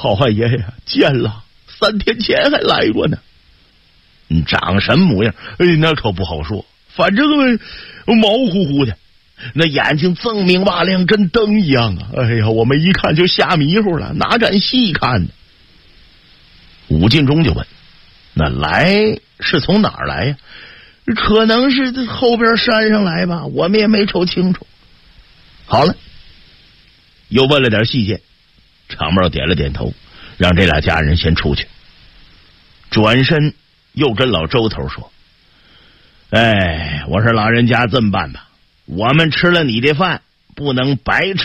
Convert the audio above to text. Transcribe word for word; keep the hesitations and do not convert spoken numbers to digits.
好汉爷呀，见了，三天前还来过呢。嗯，长什么模样？哎，那可不好说，反正毛乎乎的，那眼睛锃明瓦亮，跟灯一样啊！哎呀，我们一看就吓迷糊了，哪敢细看呢？武进忠就问：“那来是从哪儿来呀？”可能是后边山上来吧，我们也没瞅清楚。好了，又问了点细节，长毛点了点头，让这俩家人先出去。转身又跟老周头说：“哎，我说老人家这么办吧，我们吃了你的饭，不能白吃。”